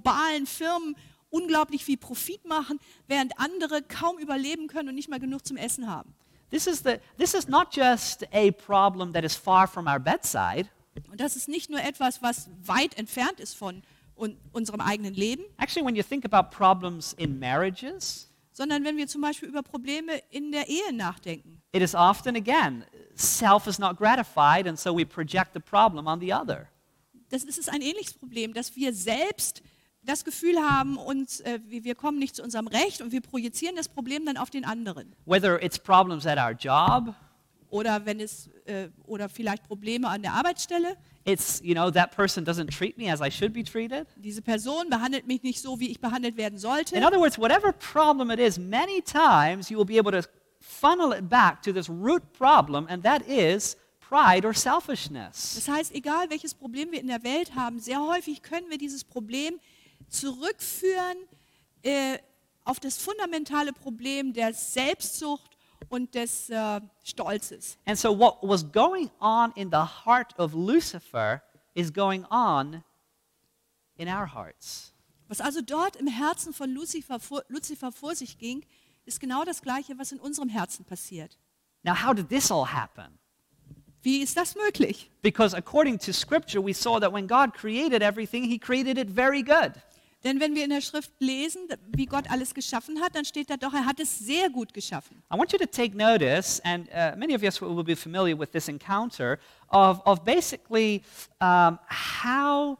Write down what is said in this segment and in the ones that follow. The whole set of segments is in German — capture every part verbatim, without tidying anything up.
globalen Firmen unglaublich viel Profit machen, während andere kaum überleben können und nicht mal genug zum Essen haben. This is, the, this is not just a problem that is far from our bedside. Und das ist nicht nur etwas, was weit entfernt ist von un- unserem eigenen Leben, Actually, when you think about problems in marriages, sondern wenn wir zum Beispiel über Probleme in der Ehe nachdenken. it is often, again, self is not gratified, and so we project the problem on the other. Das ist ein ähnliches Problem, dass wir selbst das Gefühl haben, uns, äh, wir wir kommen nicht zu unserem Recht und wir projizieren das Problem dann auf den anderen. Whether it's problems at our job, Oder wenn es äh, oder vielleicht Probleme an der Arbeitsstelle. it's, you know, that person doesn't treat me as I should be treated. Diese Person behandelt mich nicht so, wie ich behandelt werden sollte. In other words, whatever problem it is, many times you will be able to funnel it back to this root problem, and that is pride or selfishness. Das heißt, egal welches Problem wir in der Welt haben, sehr häufig können wir dieses Problem zurückführen äh, auf das fundamentale Problem der Selbstsucht und des äh, Stolzes. And so what was going on in the heart of Lucifer is going on in our hearts. Was also dort im Herzen von Luzifer vor, Luzifer vor sich ging, ist genau das Gleiche, was in unserem Herzen passiert. Now, how did this all happen? Wie ist das möglich? Because according to Scripture, we saw that when God created everything, He created it very good. Denn wenn wir in der Schrift lesen, wie Gott alles geschaffen hat, dann steht da doch, er hat es sehr gut geschaffen. I want you to take notice, and uh, many of us will be familiar with this encounter, of, of basically um, how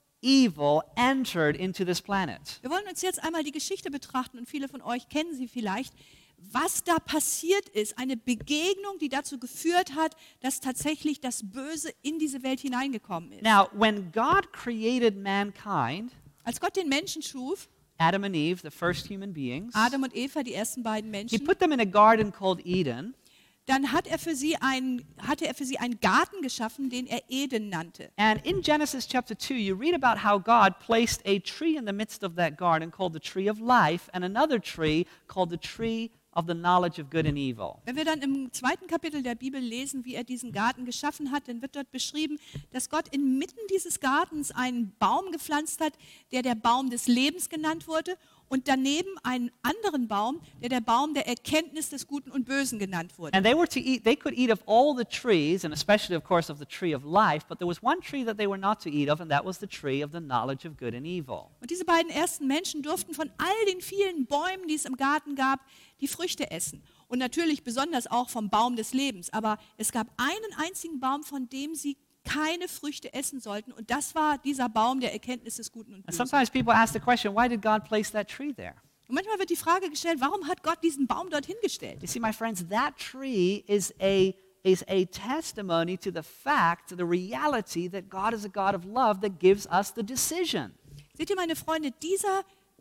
evil entered into this planet. Wir wollen uns jetzt einmal die Geschichte betrachten und viele von euch kennen sie vielleicht, was da passiert ist. Eine Begegnung, die dazu geführt hat, dass tatsächlich das Böse in diese Welt hineingekommen ist. Now, when God created mankind, Als Gott den Menschen schuf, Adam and Eve, the first human beings, Adam und Eva, die ersten beiden He Menschen, put them in a garden called Eden. dann hat er für sie ein, hatte er für sie einen Garten geschaffen, den er Eden nannte. And in Genesis chapter two, you read about how God placed a tree in the midst of that garden called the tree of life and another tree called the tree of the knowledge of good and evil. Wenn wir dann im zweiten Kapitel der Bibel lesen, wie er diesen Garten geschaffen hat, dann wird dort beschrieben, dass Gott inmitten dieses Gartens einen Baum gepflanzt hat, der der Baum des Lebens genannt wurde, und daneben einen anderen Baum, der der Baum der Erkenntnis des Guten und Bösen genannt wurde. And they were to eat, they could eat of all the trees, and especially, of course, of the tree of life, but there was one tree that they were not to eat of, and that was the tree of the knowledge of good and evil. Und diese beiden ersten Menschen durften von all den vielen Bäumen, die es im Garten gab, die Früchte essen. Und natürlich besonders auch vom Baum des Lebens. Aber es gab einen einzigen Baum, von dem sie keine Früchte essen sollten. Und das war dieser Baum der Erkenntnis des Guten und And Bösen. sometimes people ask the question, why did God place that tree there? Und manchmal wird die Frage gestellt, warum hat Gott diesen Baum dorthin gestellt? You see, my friends, that tree is a, is a testimony to the fact, to the reality that God is a God of love that gives us the decision. Seht ihr, meine Freunde, dieser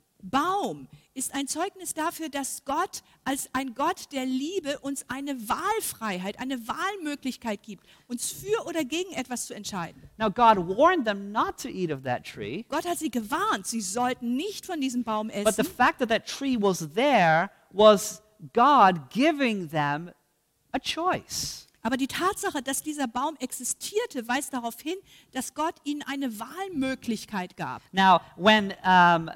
Baum ist ein Zeugnis dafür, dass Gott als ein Gott der Liebe uns eine Wahlfreiheit, eine Wahlmöglichkeit gibt, uns für oder gegen etwas zu entscheiden. Now, God warned them not to eat of that tree, Gott hat sie gewarnt, sie sollten nicht von diesem Baum but the essen. fact that that tree was there was God giving them a choice. Aber die Tatsache, dass dieser Baum existierte, weist darauf hin, dass Gott ihnen eine Wahlmöglichkeit gab. Now, when um,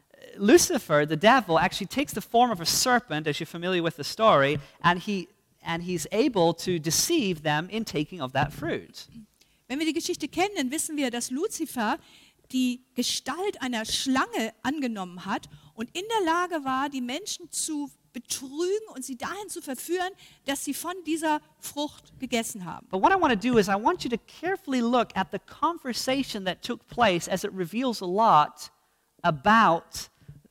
Lucifer, the devil, actually takes the form of a serpent, as you're familiar with the story, and he and he's able to deceive them in taking of that fruit. Wenn wir die Geschichte kennen, dann wissen wir, dass Luzifer die Gestalt einer Schlange angenommen hat und in der Lage war, die Menschen zu betrügen und sie dahin zu verführen, dass sie von dieser Frucht gegessen haben. But what I want to do is I want you to carefully look at the conversation that took place, as it reveals a lot about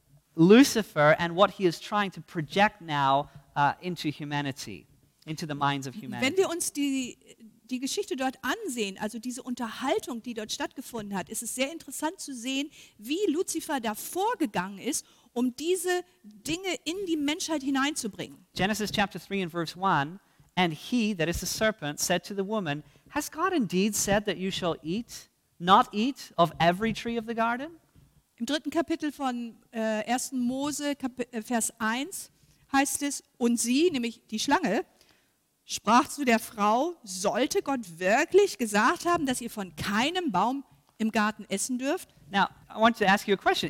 Lucifer and what he is trying to project now uh, into humanity, into the minds of Wenn humanity. wir uns die, die Geschichte dort ansehen, also diese Unterhaltung, die dort stattgefunden hat, ist es sehr interessant zu sehen, wie Luzifer da vorgegangen ist, um diese Dinge in die Menschheit hineinzubringen. Genesis chapter three and verse one, and he, that is the serpent, said to the woman, has God indeed said that you shall eat, not eat of every tree of the garden? Im dritten Kapitel von äh, ersten Mose, Kapi- äh, Vers eins, heißt es, und sie, nämlich die Schlange, sprach zu der Frau, sollte Gott wirklich gesagt haben, dass ihr von keinem Baum im Garten essen dürft? Now, I want to ask you a question.